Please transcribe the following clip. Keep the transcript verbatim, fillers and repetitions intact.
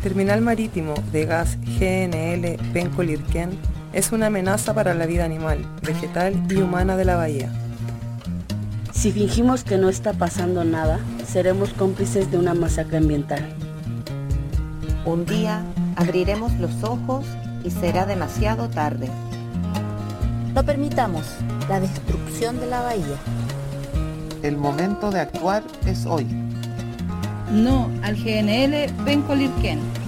terminal marítimo de gas G N L Penco-Lirquén es una amenaza para la vida animal, vegetal y humana de la bahía. Si fingimos que no está pasando nada, seremos cómplices de una masacre ambiental. Un día abriremos los ojos y será demasiado tarde. No permitamos la destrucción de la bahía. El momento de actuar es hoy. No al G N L Penco-Lirquén.